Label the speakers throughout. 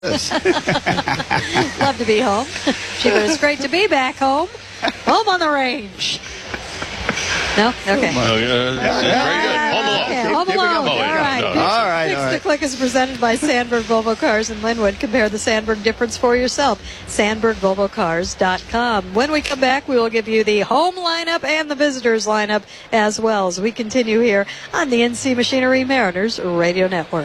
Speaker 1: Love to be home. But it's great to be back home. Home on the range. No? Okay.
Speaker 2: Very good. Home Alone.
Speaker 1: Okay, Home Alone. All right.
Speaker 3: All right.
Speaker 1: Fix the Click is presented by Sandberg Volvo Cars in Linwood. Compare the Sandberg difference for yourself. SandbergVolvoCars.com. When we come back, we will give you the home lineup and the visitors lineup as well as we continue here on the NC Machinery Mariners Radio Network.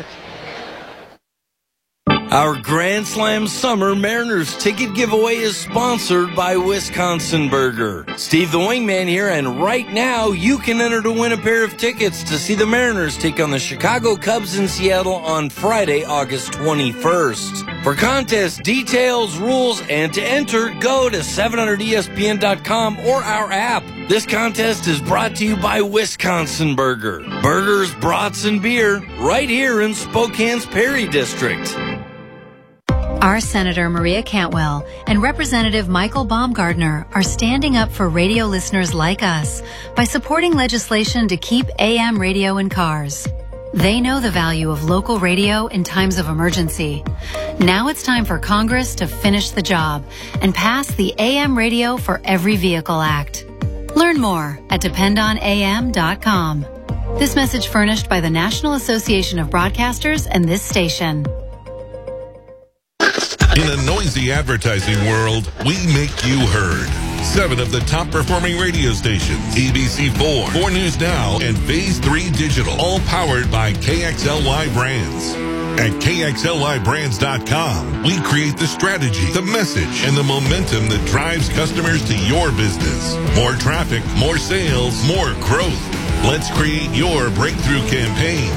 Speaker 4: Our Grand Slam Summer Mariners ticket giveaway is sponsored by Wisconsin Burger. Steve the Wingman here, and right now you can enter to win a pair of tickets to see the Mariners take on the Chicago Cubs in Seattle on Friday, August 21st. For contest details, rules, and to enter, go to 700ESPN.com or our app. This contest is brought to you by Wisconsin Burger. Burgers, brats, and beer right here in Spokane's Perry District.
Speaker 5: Our Senator Maria Cantwell and Representative Michael Baumgardner are standing up for radio listeners like us by supporting legislation to keep AM radio in cars. They know the value of local radio in times of emergency. Now it's time for Congress to finish the job and pass the AM Radio for Every Vehicle Act. Learn more at dependonam.com. This message furnished by the National Association of Broadcasters and this station.
Speaker 6: In a noisy advertising world, we make you heard. 7 of the top performing radio stations, ABC4, 4 News Now, and Phase 3 Digital, all powered by KXLY Brands. At KXLYBrands.com, we create the strategy, the message, and the momentum that drives customers to your business. More traffic, more sales, more growth. Let's create your breakthrough campaign.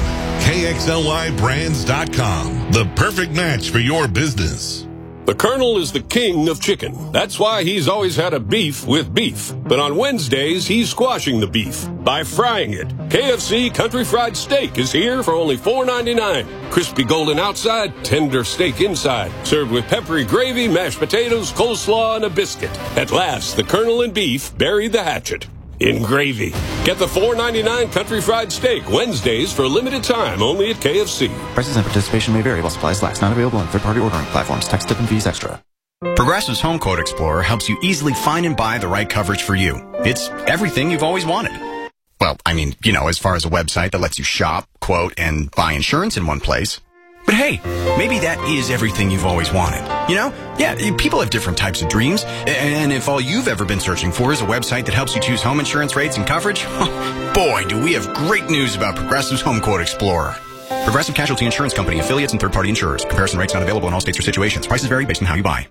Speaker 6: KXLYBrands.com, the perfect match for your business.
Speaker 7: The Colonel is the king of chicken. That's why he's always had a beef with beef. But on Wednesdays, he's squashing the beef by frying it. KFC Country Fried Steak is here for only $4.99. Crispy golden outside, tender steak inside. Served with peppery gravy, mashed potatoes, coleslaw, and a biscuit. At last, the Colonel and beef buried the hatchet in gravy. Get the $4.99 Country Fried Steak Wednesdays for a limited time only at KFC.
Speaker 8: Prices and participation may vary while supplies last. Not available on third-party ordering platforms. Tax, tip, and fees extra.
Speaker 9: Progressive's Home Quote Explorer helps you easily find and buy the right coverage for you. It's everything you've always wanted. Well, I mean, as far as a website that lets you shop, quote, and buy insurance in one place. But hey, maybe that is everything you've always wanted. Yeah, people have different types of dreams. And if all you've ever been searching for is a website that helps you choose home insurance rates and coverage, boy, do we have great news about Progressive's Home Quote Explorer. Progressive Casualty Insurance Company, affiliates, and third-party insurers. Comparison rates not available in all states or situations. Prices vary based on how you buy.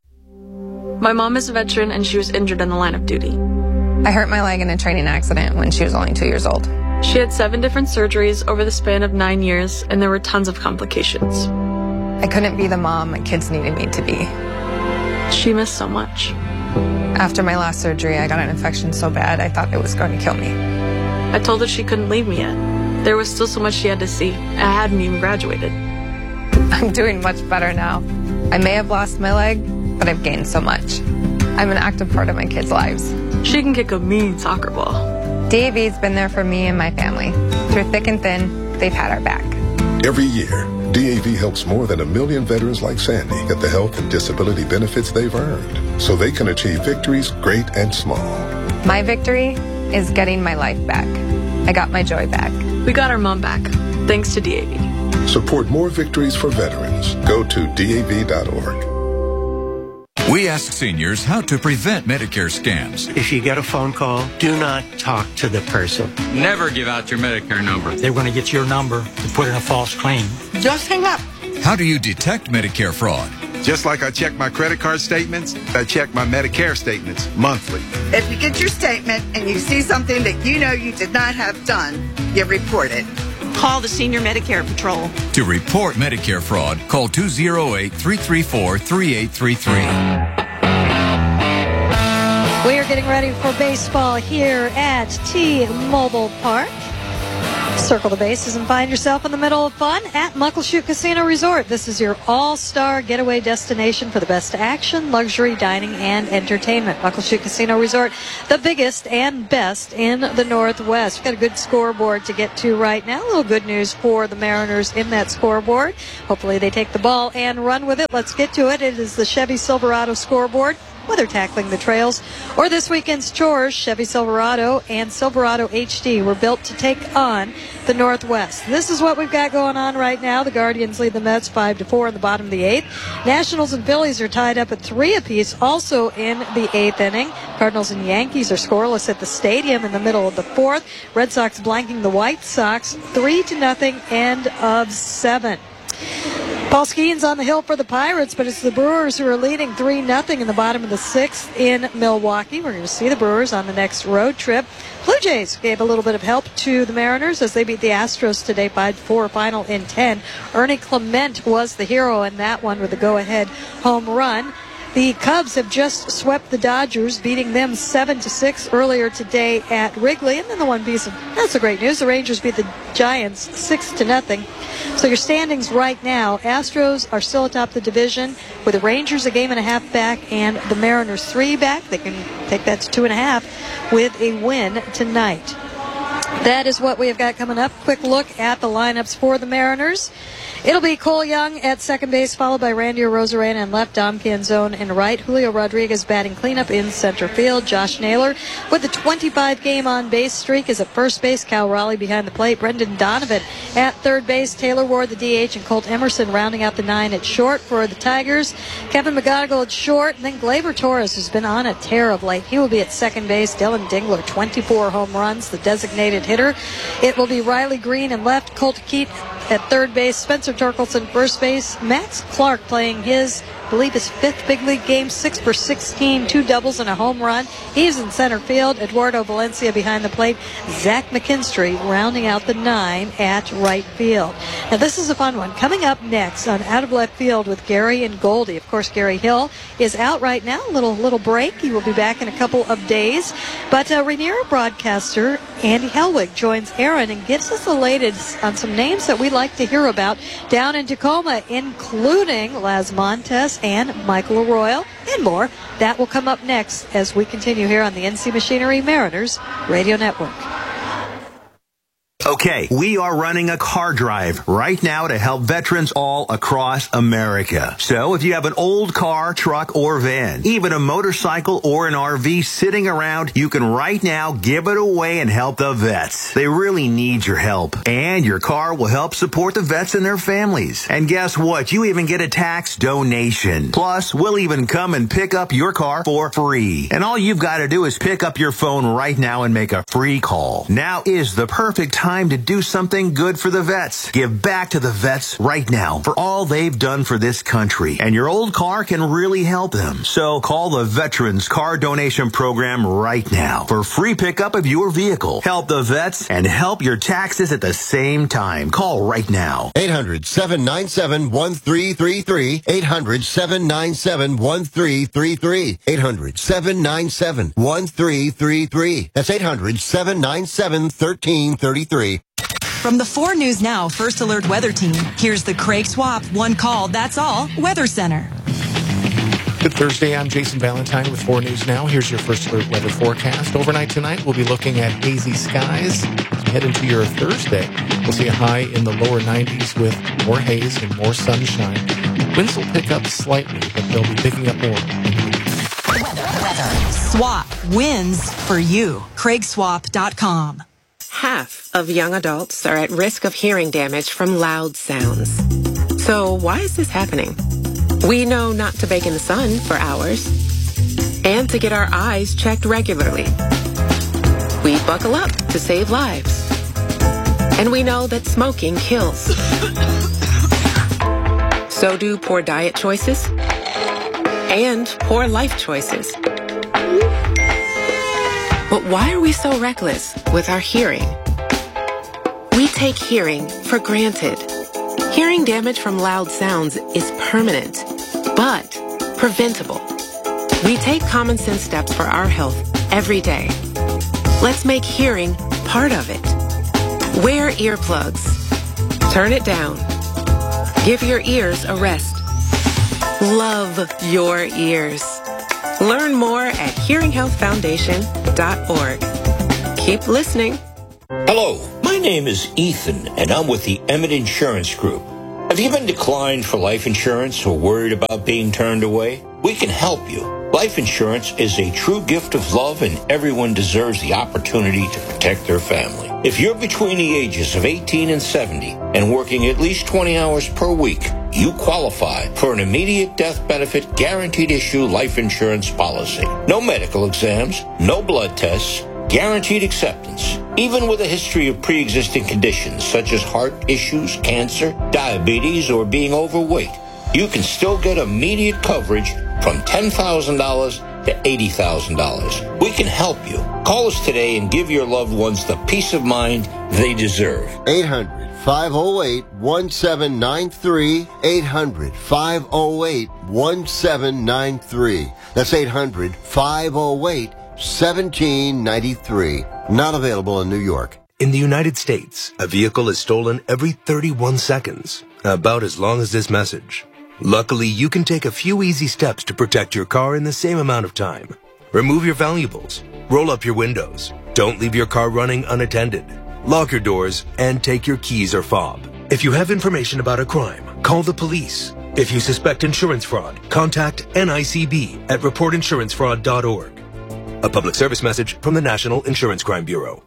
Speaker 10: My mom is a veteran and she was injured in the line of duty.
Speaker 11: I hurt my leg in a training accident when she was only 2 years old.
Speaker 10: She had 7 different surgeries over the span of 9 years, and there were tons of complications.
Speaker 11: I couldn't be the mom my kids needed me to be.
Speaker 10: She missed so much.
Speaker 11: After my last surgery, I got an infection so bad I thought it was going to kill me.
Speaker 10: I told her she couldn't leave me yet. There was still so much she had to see. I hadn't even graduated.
Speaker 11: I'm doing much better now. I may have lost my leg, but I've gained so much. I'm an active part of my kids' lives.
Speaker 10: She can kick a mean soccer ball.
Speaker 11: DAV's been there for me and my family. Through thick and thin, they've had our back.
Speaker 12: Every year, DAV helps more than 1 million veterans like Sandy get the health and disability benefits they've earned so they can achieve victories great and small.
Speaker 11: My victory is getting my life back. I got my joy back.
Speaker 10: We got our mom back, thanks to DAV.
Speaker 12: Support more victories for veterans. Go to DAV.org.
Speaker 13: We ask seniors how to prevent Medicare scams.
Speaker 14: If you get a phone call, do not talk to the person.
Speaker 15: Never give out your Medicare number.
Speaker 14: They're going to get your number to put in a false claim.
Speaker 16: Just hang up.
Speaker 13: How do you detect Medicare fraud?
Speaker 17: Just like I check my credit card statements, I check my Medicare statements monthly.
Speaker 16: If you get your statement and you see something that you know you did not have done, you report it. Call the Senior Medicare Patrol.
Speaker 13: To report Medicare fraud, call 208-334-3833.
Speaker 1: We are getting ready for baseball here at T-Mobile Park. Circle the bases and find yourself in the middle of fun at Muckleshoot Casino Resort. This is your all-star getaway destination for the best action, luxury, dining, and entertainment. Muckleshoot Casino Resort, the biggest and best in the Northwest. We've got a good scoreboard to get to right now. A little good news for the Mariners in that scoreboard. Hopefully they take the ball and run with it. Let's get to it. It is the Chevy Silverado scoreboard. Whether tackling the trails or this weekend's chores, Chevy Silverado and Silverado HD were built to take on the Northwest. This is what we've got going on right now. The Guardians lead the Mets 5-4 in the bottom of the 8th. Nationals and Phillies are tied up at 3 apiece, also in the 8th inning. Cardinals and Yankees are scoreless at the stadium in the middle of the 4th. Red Sox blanking the White Sox 3-0, end of 7. Paul Skeens on the hill for the Pirates, but it's the Brewers who are leading 3-0 in the bottom of the 6th in Milwaukee. We're going to see the Brewers on the next road trip. Blue Jays gave a little bit of help to the Mariners as they beat the Astros today 5-4, final in 10. Ernie Clement was the hero in that one with a go-ahead home run. The Cubs have just swept the Dodgers, beating them 7-6 earlier today at Wrigley. And then the one piece of not so great news, the Rangers beat the Giants 6-0. So your standings right now, Astros are still atop the division with the Rangers a game and a half back and the Mariners 3 back. They can take that to 2.5 with a win tonight. That is what we have got coming up. Quick look at the lineups for the Mariners. It'll be Cole Young at second base, followed by Randy Arozarena in left, Dom Canzone in right, Julio Rodriguez batting cleanup in center field, Josh Naylor with the 25-game on-base streak is at first base, Cal Raleigh behind the plate, Brendan Donovan at third base, Taylor Ward the DH, and Colt Emerson rounding out the 9 at short for the Tigers, Kevin McGonigal at short, and then Gleyber Torres, who's been on a tear of late. He will be at second base, Dylan Dingler, 24 home runs, the designated hitter. It will be Riley Green in left, Colt Keat at third base, Spencer Torkelson first base, Max Clark playing his, I believe, his 5th big league game, 6 for 16, 2 doubles and a home run. He's in center field. Eduardo Valencia behind the plate. Zach McKinstry rounding out the 9 at right field. Now this is a fun one. Coming up next on Out of Left Field with Gary and Goldie. Of course, Gary Hill is out right now. A little break. He will be back in a couple of days. But Rainier broadcaster Andy Helwig joins Aaron and gives us the latest on some names that we like to hear about down in Tacoma, including Laz Montes and Michael Arroyo and more. That will come up next as we continue here on the NC Machinery Mariners Radio Network.
Speaker 3: Okay, we are running a car drive right now to help veterans all across America. So if you have an old car, truck, or van, even a motorcycle or an RV sitting around, you can right now give it away and help the vets. They really need your help. And your car will help support the vets and their families. And guess what? You even get a tax donation. Plus, we'll even come and pick up your car for free. And all you've got to do is pick up your phone right now and make a free call. Now is the perfect time to do something good for the vets. Give back to the vets right now for all they've done for this country. And your old car can really help them. So call the Veterans Car Donation Program right now for free pickup of your vehicle. Help the vets and help your taxes at the same time. Call right now.
Speaker 18: 800-797-1333. 800-797-1333. 800-797-1333. That's 800-797-1333.
Speaker 19: From the 4 News Now First Alert Weather Team, here's the Craig Swap One Call, That's All Weather Center.
Speaker 20: Good Thursday, I'm Jason Valentine with 4 News Now. Here's your First Alert weather forecast. Overnight tonight, we'll be looking at hazy skies. As we head into your Thursday, we'll see a high in the lower 90s with more haze and more sunshine. Winds will pick up slightly, but they'll be picking up more.
Speaker 19: Weather. Swap wins for you. CraigSwap.com.
Speaker 21: Half of young adults are at risk of hearing damage from loud sounds. So why is this happening? We know not to bake in the sun for hours and to get our eyes checked regularly. We buckle up to save lives. And we know that smoking kills. So do poor diet choices and poor life choices. But why are we so reckless with our hearing? We take hearing for granted. Hearing damage from loud sounds is permanent, but preventable. We take common sense steps for our health every day. Let's make hearing part of it. Wear earplugs. Turn it down. Give your ears a rest. Love your ears. Learn more at hearinghealthfoundation.org. Keep listening.
Speaker 2: Hello, my name is Ethan, and I'm with the Emmett Insurance Group. Have you been declined for life insurance or worried about being turned away? We can help you. Life insurance is a true gift of love, and everyone deserves the opportunity to protect their family. If you're between the ages of 18 and 70 and working at least 20 hours per week, you qualify for an immediate death benefit guaranteed issue life insurance policy. No medical exams, no blood tests, guaranteed acceptance. Even with a history of pre-existing conditions such as heart issues, cancer, diabetes, or being overweight, you can still get immediate coverage from $10,000 to $80,000. We can help you. Call us today and give your loved ones the peace of mind they deserve.
Speaker 18: 800-508-1793. 800-508-1793. That's 800-508-1793. Not available in New York.
Speaker 22: In the United States, a vehicle is stolen every 31 seconds, about as long as this message. Luckily, you can take a few easy steps to protect your car in the same amount of time. Remove your valuables, roll up your windows, don't leave your car running unattended, lock your doors, and take your keys or fob. If you have information about a crime, call the police. If you suspect insurance fraud, contact NICB at reportinsurancefraud.org. A public service message from the National Insurance Crime Bureau.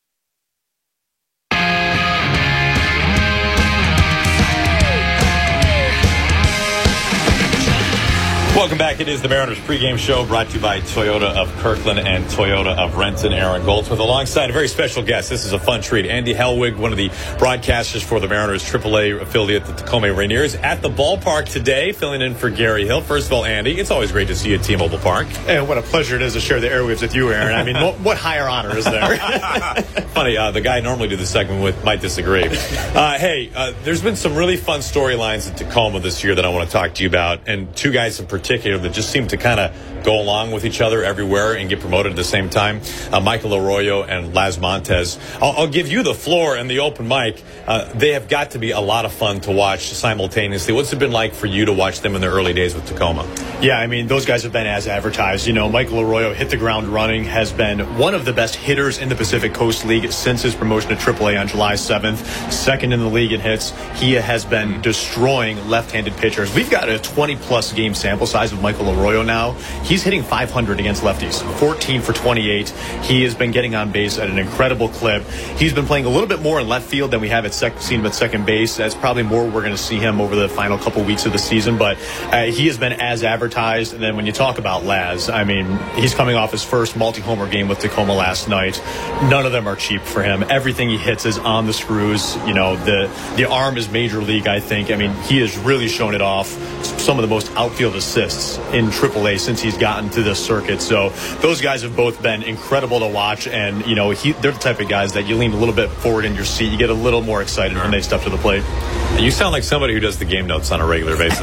Speaker 23: Welcome back. It is the Mariners pregame show brought to you by Toyota of Kirkland and Toyota of Renton. Aaron Goldsmith alongside a very special guest. This is a fun treat. Andy Helwig, one of the broadcasters for the Mariners AAA affiliate, the Tacoma Rainiers, at the ballpark today, filling in for Gary Hill. First of all, Andy, it's always great to see you at T-Mobile Park.
Speaker 24: And what a pleasure it is to share the airwaves with you, Aaron. I mean, what higher honor is there?
Speaker 23: Funny, the guy I normally do the segment with might disagree. There's been some really fun storylines in Tacoma this year that I want to talk to you about, and two guys in particular that just seem to kind of go along with each other everywhere and get promoted at the same time. Michael Arroyo and Laz Montez. I'll give you the floor and the open mic. They have got to be a lot of fun to watch simultaneously. What's it been like for you to watch them in their early days with Tacoma?
Speaker 24: Yeah, I mean, those guys have been as advertised. You know, Michael Arroyo hit the ground running, has been one of the best hitters in the Pacific Coast League since his promotion to AAA on July 7th. Second in the league in hits. He has been destroying left-handed pitchers. We've got a 20-plus game sample size of Michael Arroyo now. He's hitting 500 against lefties, 14 for 28. He has been getting on base at an incredible clip. He's been playing a little bit more in left field than we have seen him at second base. That's probably more we're going to see him over the final couple weeks of the season, but he has been as advertised. And then when you talk about Laz, I mean, he's coming off his first multi-homer game with Tacoma last night. None of them are cheap for him. Everything he hits is on the screws. You know, the arm is major league, I think. I mean, he has really shown it off. Some of the most outfield assists in AAA since he's gotten to this circuit. So those guys have both been incredible to watch, and you know, they're the type of guys that you lean a little bit forward in your seat, you get a little more excited when they step to the plate.
Speaker 23: You sound like somebody who does the game notes on a regular basis.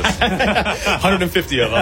Speaker 24: 150 of them.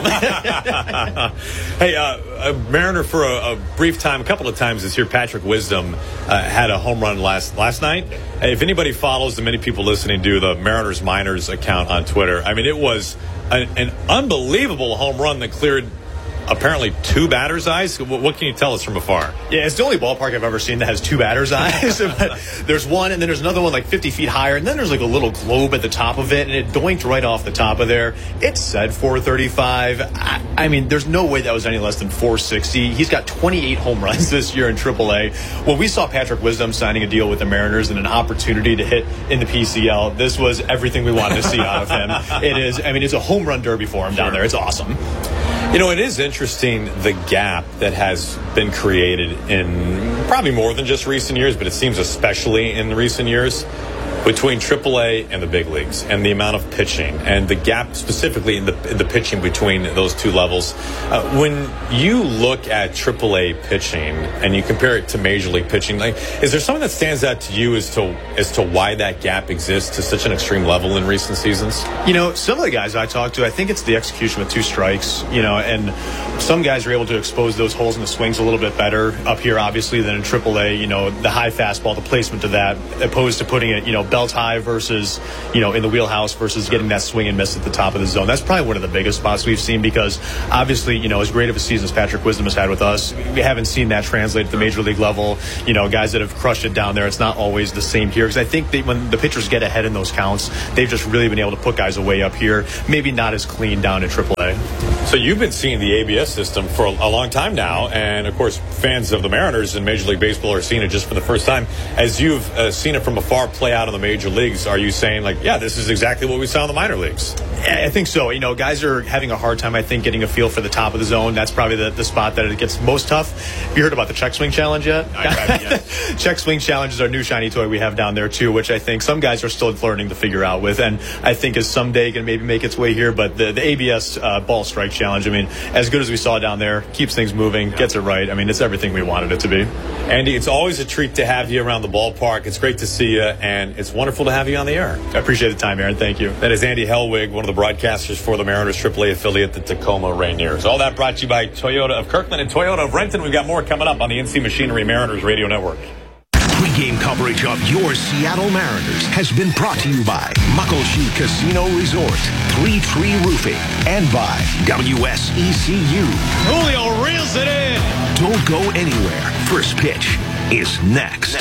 Speaker 23: Hey, a Mariner for a brief time, a couple of times this year, Patrick Wisdom had a home run last night. If anybody follows, the many people listening do, the Mariners Minors account on Twitter, I mean, it was an unbelievable home run that cleared apparently two batters' eyes. What can you tell us from afar?
Speaker 24: Yeah, it's the only ballpark I've ever seen that has two batters' eyes. But there's one, and then there's another one like 50 feet higher, and then there's like a little globe at the top of it, and it doinked right off the top of there. It said 435. I mean, there's no way that was any less than 460. He's got 28 home runs this year in AAA. When we saw Patrick Wisdom signing a deal with the Mariners and an opportunity to hit in the PCL, this was everything we wanted to see out of him. It is, I mean, it's a home run derby for him down there. It's awesome.
Speaker 23: You know, it is interesting, the gap that has been created in probably more than just recent years, but it seems especially in recent years. between AAA and the big leagues, and the amount of pitching, and the gap specifically in the pitching between those two levels. When you look at AAA pitching and you compare it to Major League pitching, like, is there something that stands out to you as to why that gap exists to such an extreme level in recent seasons?
Speaker 24: You know, some of the guys I talk to, I think it's the execution with 2 strikes, you know, and some guys are able to expose those holes in the swings a little bit better up here, obviously, than in AAA. You know, the high fastball, the placement of that, opposed to putting it, you know, belt high versus, you know, in the wheelhouse versus getting that swing and miss at the top of the zone. That's probably one of the biggest spots we've seen, because obviously, you know, as great of a season as Patrick Wisdom has had with us, we haven't seen that translate to the Major League level. You know, guys that have crushed it down there, it's not always the same here, because I think when the pitchers get ahead in those counts, they've just really been able to put guys away up here, maybe not as clean down in AAA.
Speaker 23: So you've been seeing the ABS system for a long time now, and of course fans of the Mariners in Major League Baseball are seeing it just for the first time. As you've seen it from afar play out in the major leagues, are you saying, like, yeah, this is exactly what we saw in the minor leagues?
Speaker 24: I think so. You know, guys are having a hard time, I think, getting a feel for the top of the zone. That's probably the spot that it gets most tough. Have you heard about the check swing challenge yet?
Speaker 23: I haven't yet.
Speaker 24: Check swing challenge is our new shiny toy we have down there too, which I think some guys are still learning to figure out with, and I think is someday going to maybe make its way here. But the ABS ball strike challenge, I mean, as good as we saw down there, keeps things moving, gets it right. I mean, it's everything we wanted it to be.
Speaker 23: Andy, it's always a treat to have you around the ballpark. It's great to see you, and it's wonderful to have you on the air.
Speaker 24: I appreciate the time, Aaron. Thank you.
Speaker 23: That is Andy Helwig, one of the broadcasters for the Mariners AAA affiliate, the Tacoma Rainiers. All that brought to you by Toyota of Kirkland and Toyota of Renton. We've got more coming up on the NC Machinery Mariners Radio Network.
Speaker 4: Pre-game coverage of your Seattle Mariners has been brought to you by Muckleshoot Casino Resort, Three Tree Roofing, and by WSECU.
Speaker 5: Julio reels it in.
Speaker 4: Don't go anywhere. First pitch is next.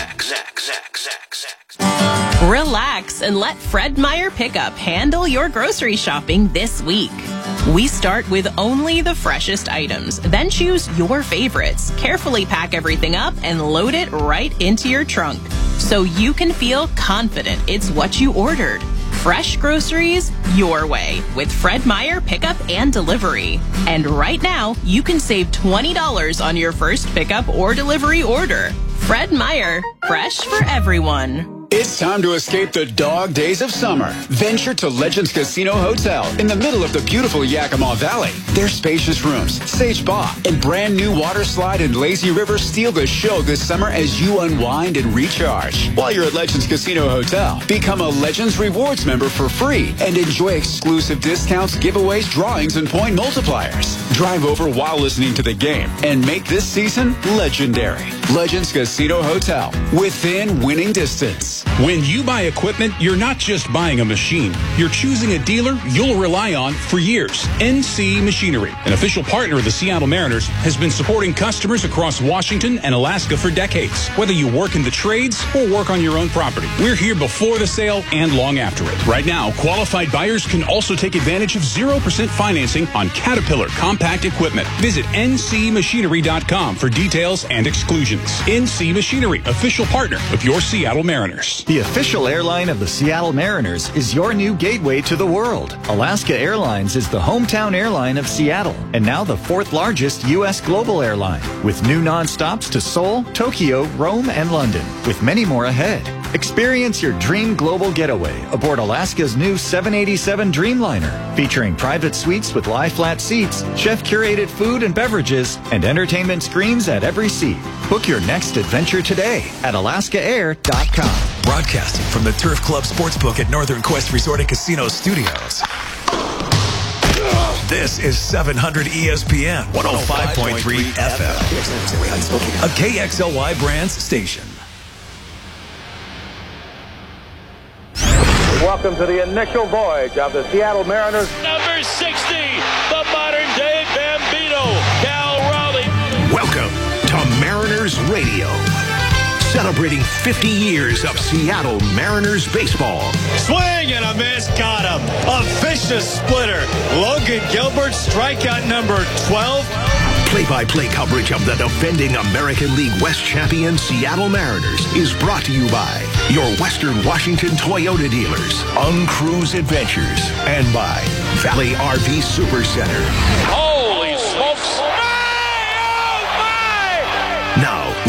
Speaker 6: Relax and let Fred Meyer Pickup handle your grocery shopping this week. We start with only the freshest items, then choose your favorites, carefully pack everything up, and load it right into your trunk so you can feel confident it's what you ordered. Fresh groceries your way with Fred Meyer Pickup and Delivery. And right now, you can save $20 on your first pickup or delivery order. Fred Meyer, fresh for everyone.
Speaker 7: It's time to escape the dog days of summer. Venture to Legends Casino Hotel in the middle of the beautiful Yakima Valley. Their spacious rooms, sage spa, and brand new water slide and lazy river steal the show this summer as you unwind and recharge. While you're at Legends Casino Hotel, become a Legends Rewards member for free and enjoy exclusive discounts, giveaways, drawings, and point multipliers. Drive over while listening to the game and make this season legendary. Legends Casino Hotel, within winning distance.
Speaker 25: When you buy equipment, you're not just buying a machine. You're choosing a dealer you'll rely on for years. NC Machinery, an official partner of the Seattle Mariners, has been supporting customers across Washington and Alaska for decades. Whether you work in the trades or work on your own property, we're here before the sale and long after it. Right now, qualified buyers can also take advantage of 0% financing on Caterpillar compact equipment. Visit ncmachinery.com for details and exclusions. NC Machinery, official partner of your Seattle Mariners.
Speaker 26: The official airline of the Seattle Mariners is your new gateway to the world. Alaska Airlines is the hometown airline of Seattle and now the 4th largest U.S. global airline, with new nonstops to Seoul, Tokyo, Rome, and London, with many more ahead. Experience your dream global getaway aboard Alaska's new 787 Dreamliner, featuring private suites with lie-flat seats, chef-curated food and beverages, and entertainment screens at every seat. Book your next adventure today at alaskaair.com.
Speaker 27: Broadcasting from the Turf Club Sportsbook at Northern Quest Resort and Casino Studios. This is 700 ESPN 105.3 FM, a KXLY Brands station.
Speaker 28: Welcome to the initial voyage of the Seattle Mariners.
Speaker 5: Number 60, the modern-day Bambino, Cal Raleigh.
Speaker 4: Welcome to Mariners Radio, celebrating 50 years of Seattle Mariners baseball.
Speaker 5: Swing and a miss, got him. A vicious splitter. Logan Gilbert, strikeout number 12.
Speaker 4: Play-by-play coverage of the defending American League West champion Seattle Mariners is brought to you by your Western Washington Toyota dealers, Uncruise Adventures, and by Valley RV Super Center.
Speaker 5: Holy smokes.
Speaker 4: Now,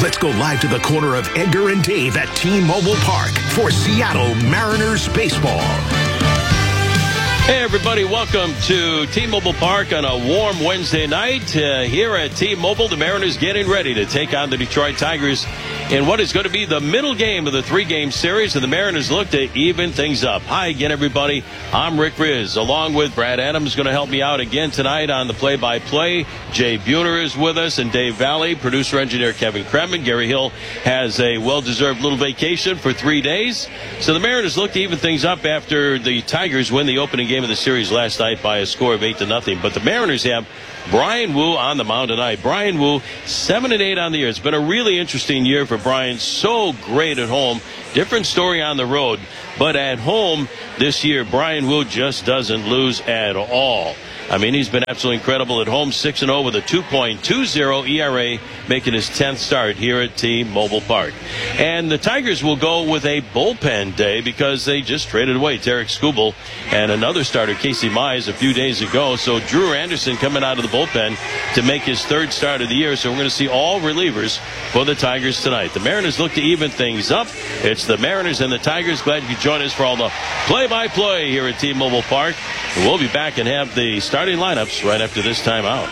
Speaker 4: Let's go live to the corner of Edgar and Dave at T-Mobile Park for Seattle Mariners baseball.
Speaker 8: Hey, everybody. Welcome to T-Mobile Park on a warm Wednesday night. Here at T-Mobile, the Mariners getting ready to take on the Detroit Tigers in what is going to be the middle game of the three-game series, and the Mariners look to even things up. Hi again, everybody. I'm Rick Riz, along with Brad Adams, going to help me out again tonight on the play-by-play. Jay Buhner is with us, and Dave Valley, producer-engineer Kevin Kremen. Gary Hill has a well-deserved little vacation for 3 days. So the Mariners look to even things up after the Tigers win the opening game of the series last night by a score of 8-0. But the Mariners have Bryan Woo on the mound tonight. Bryan Woo, 7-8 on the year. It's been a really interesting year for Bryan. So great at home. Different story on the road. But at home this year, Bryan Woo just doesn't lose at all. I mean, he's been absolutely incredible at home, 6-0 with a 2.20 ERA, making his 10th start here at T-Mobile Park. And the Tigers will go with a bullpen day because they just traded away Tarik Skubal and another starter, Casey Mize, a few days ago. So Drew Anderson coming out of the bullpen to make his third start of the year. So we're going to see all relievers for the Tigers tonight. The Mariners look to even things up. It's the Mariners and the Tigers. Glad you could join us for all the play-by-play here at T-Mobile Park. And we'll be back and have the starting lineups right after this timeout.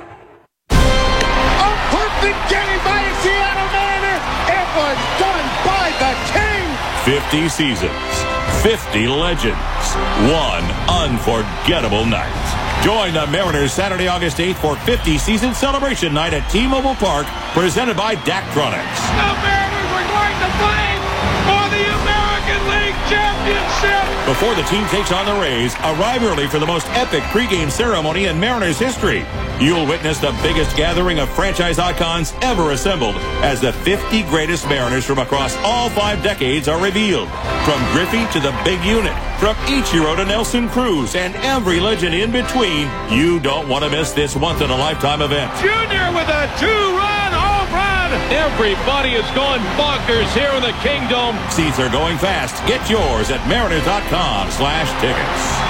Speaker 9: A perfect game by a Seattle Mariner. It was done by the King.
Speaker 10: 50 seasons, 50 legends, one unforgettable night. Join the Mariners Saturday, August 8th for 50 season celebration night at T-Mobile Park, presented by Daktronics.
Speaker 9: The Mariners are going to play for the American League Championship.
Speaker 10: Before the team takes on the Rays, arrive early for the most epic pregame ceremony in Mariners history. You'll witness the biggest gathering of franchise icons ever assembled as the 50 greatest Mariners from across all 5 decades are revealed. From Griffey to the big unit, from Ichiro to Nelson Cruz, and every legend in between, you don't want to miss this once-in-a-lifetime event.
Speaker 9: Junior with a 2-run home run.
Speaker 10: Everybody is going bonkers here in the Kingdom. Seats are going fast. Get yours at mariners.com/tickets.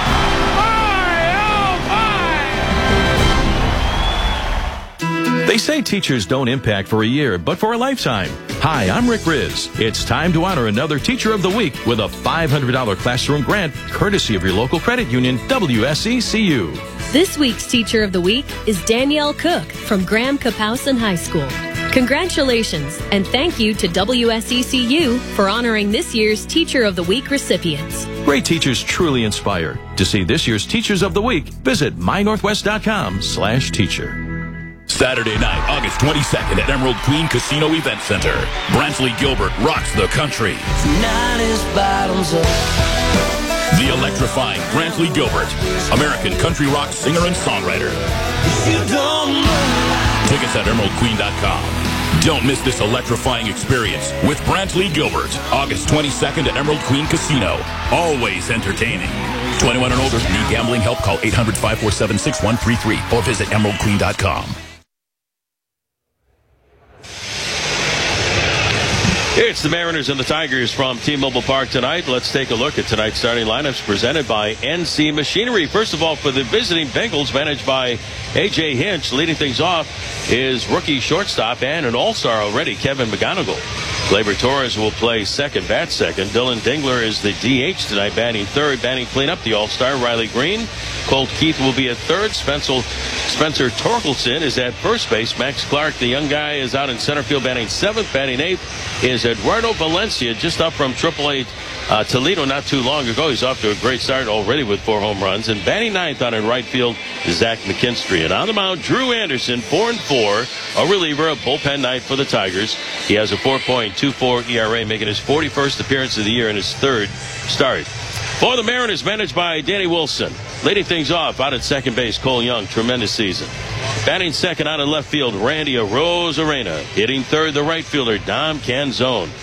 Speaker 11: They say teachers don't impact for a year, but for a lifetime. Hi, I'm Rick Riz. It's time to honor another Teacher of the Week with a $500 classroom grant, courtesy of your local credit union, WSECU.
Speaker 12: This week's Teacher of the Week is Danielle Cook from Graham Kapowson High School. Congratulations, and thank you to WSECU for honoring this year's Teacher of the Week recipients.
Speaker 11: Great teachers truly inspire. To see this year's Teachers of the Week, visit mynorthwest.com/teacher.
Speaker 14: Saturday night, August 22nd at Emerald Queen Casino Event Center. Brantley Gilbert rocks the country. The electrifying Brantley Gilbert, American country rock singer and songwriter. Tickets at emeraldqueen.com. Don't miss this electrifying experience with Brantley Gilbert, August 22nd at Emerald Queen Casino. Always entertaining. 21 and older. Need gambling help? Call 800-547-6133 or visit emeraldqueen.com.
Speaker 8: It's the Mariners and the Tigers from T-Mobile Park tonight. Let's take a look at tonight's starting lineups presented by NC Machinery. First of all, for the visiting Bengals, managed by A.J. Hinch, leading things off is rookie shortstop and an all-star already, Kevin McGonigal. Gleyber Torres will play second, bat second. Dylan Dingler is the DH tonight, batting third. Batting cleanup, the all-star Riley Green. Colt Keith will be at third. Spencer Torkelson is at first base. Max Clark, the young guy, is out in center field, batting seventh. Batting eighth is Eduardo Valencia, just up from AAA Toledo not too long ago. He's off to a great start already with 4 home runs. And batting ninth out in right field is Zach McKinstry. And on the mound, Drew Anderson, 4-4, a reliever, a bullpen night for the Tigers. He has a 4.24 ERA, making his 41st appearance of the year and his third start. For the Mariners, managed by Danny Wilson. Leading things off out at second base, Cole Young, tremendous season. Batting second out in left field, Randy Arozarena. Hitting third, the right fielder, Dom Canzone.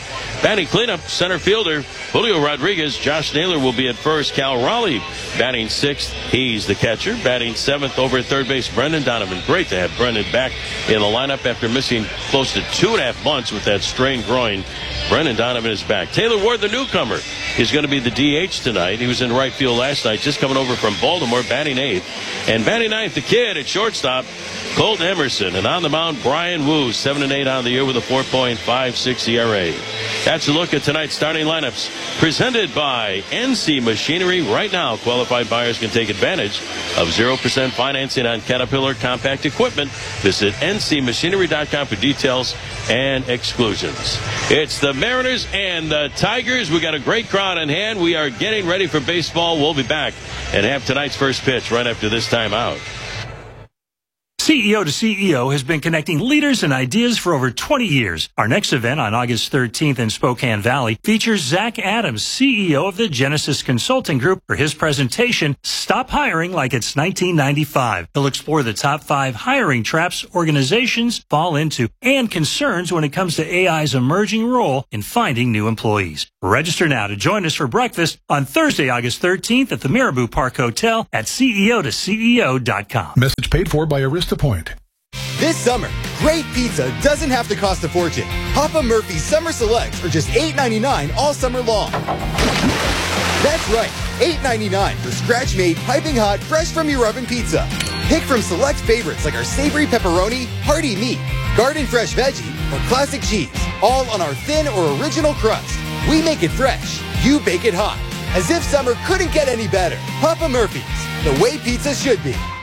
Speaker 8: Batting cleanup, center fielder Julio Rodriguez. Josh Naylor will be at first. Cal Raleigh batting sixth. He's the catcher. Batting seventh over at third base, Brendan Donovan. Great to have Brendan back in the lineup after missing close to 2.5 months with that strained groin. Brendan Donovan is back. Taylor Ward, the newcomer, is going to be the DH tonight. He was in right field last night, just coming over from Baltimore, batting eighth. And batting ninth, the kid at shortstop, Colt Emerson. And on the mound, Brian Wu, 7-8 on the year with a 4.56 ERA. That's a look at tonight's starting lineups, presented by NC Machinery. Right now, qualified buyers can take advantage of 0% financing on Caterpillar compact equipment. Visit ncmachinery.com for details and exclusions. It's the Mariners and the Tigers. We got a great crowd on hand. We are getting ready for baseball. We'll be back and have tonight's first pitch right after this timeout.
Speaker 1: CEO to CEO has been connecting leaders and ideas for over 20 years. Our next event on August 13th in Spokane Valley features Zach Adams, CEO of the Genesis Consulting Group, for his presentation, Stop Hiring Like It's 1995. He'll explore the top 5 hiring traps organizations fall into and concerns when it comes to AI's emerging role in finding new employees. Register now to join us for breakfast on Thursday, August 13th at the Marabou Park Hotel at CEO2CEO.com.
Speaker 3: Message paid for by Arista Point.
Speaker 13: This summer, great pizza doesn't have to cost a fortune. Papa Murphy's Summer Selects are just $8.99 all summer long. That's right, $8.99 for scratch-made, piping hot, fresh from your oven pizza. Pick from select favorites like our savory pepperoni, hearty meat, garden fresh veggie, or classic cheese, all on our thin or original crust. We make it fresh, you bake it hot. As if summer couldn't get any better. Papa Murphy's, the way pizza should be.